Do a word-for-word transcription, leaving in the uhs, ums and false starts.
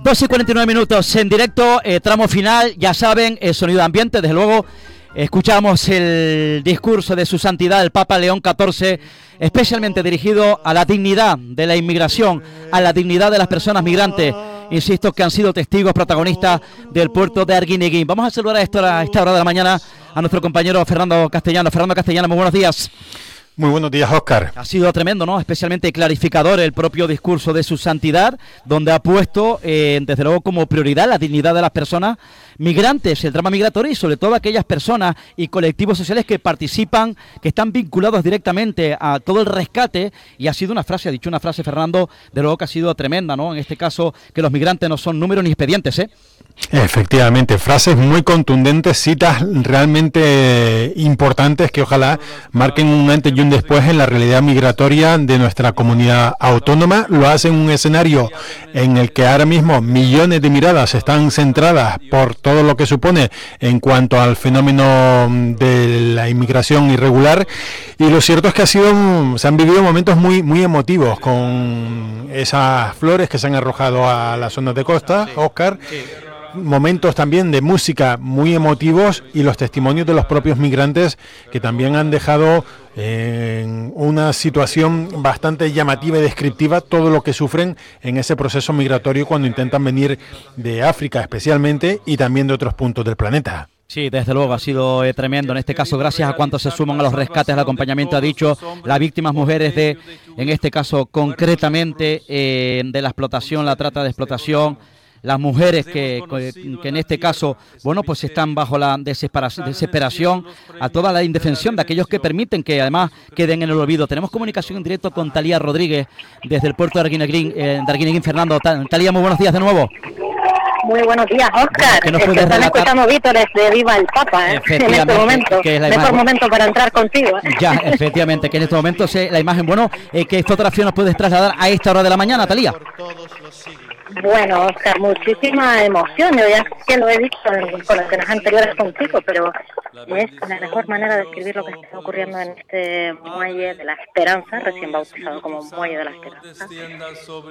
dos y cuarenta y nueve minutos en directo, eh, tramo final, ya saben, el sonido de ambiente, desde luego. Escuchamos el discurso de su santidad, el Papa León catorce, especialmente dirigido a la dignidad de la inmigración, a la dignidad de las personas migrantes, insisto, que han sido testigos protagonistas del puerto de Arguineguín. Vamos a saludar a esta hora, a esta hora de la mañana a nuestro compañero Fernando Castellano. Fernando Castellano, muy buenos días. Muy buenos días, Óscar. Ha sido tremendo, ¿no? Especialmente clarificador el propio discurso de su santidad, donde ha puesto, eh, desde luego, como prioridad la dignidad de las personas migrantes, el drama migratorio y sobre todo aquellas personas y colectivos sociales que participan, que están vinculados directamente a todo el rescate. Y ha sido una frase, ha dicho una frase, Fernando, de luego que ha sido tremenda, ¿no? En este caso, que los migrantes no son números ni expedientes, ¿eh? Efectivamente, frases muy contundentes, citas realmente importantes que ojalá marquen un antes y un después en la realidad migratoria de nuestra comunidad autónoma. Lo hace en un escenario en el que ahora mismo millones de miradas están centradas por todo lo que supone en cuanto al fenómeno de la inmigración irregular, y lo cierto es que ha sido, se han vivido momentos muy, muy emotivos con esas flores que se han arrojado a las zonas de costa, Óscar. Momentos también de música muy emotivos y los testimonios de los propios migrantes que también han dejado en una situación bastante llamativa y descriptiva todo lo que sufren en ese proceso migratorio cuando intentan venir de África especialmente y también de otros puntos del planeta. Sí, desde luego ha sido eh, tremendo. En este caso, gracias a cuantos se suman a los rescates, al acompañamiento, ha dicho, las víctimas mujeres de, en este caso concretamente, eh, de la explotación, la trata de explotación, las mujeres que, que en este caso, bueno, pues están bajo la desesperación, desesperación, a toda la indefensión de aquellos que permiten que además queden en el olvido. Tenemos comunicación en directo con Talía Rodríguez desde el puerto de Arguineguín, eh, de Arguineguín, Fernando. Talía, muy buenos días de nuevo. Muy buenos días, Óscar. Bueno, es que están escuchando vítores de Viva el Papa, ¿eh? En este momento. Que es la mejor imagen. momento para entrar contigo, ¿eh? Ya, efectivamente, que en este momento se, la imagen, bueno, eh, ¿qué fotografía nos puedes trasladar a esta hora de la mañana, Talía? Bueno, Óscar, muchísima emoción. Yo ya que lo he dicho con las cenas anteriores contigo, pero es la mejor manera de describir lo que está ocurriendo en este muelle de la esperanza, recién bautizado como muelle de la esperanza.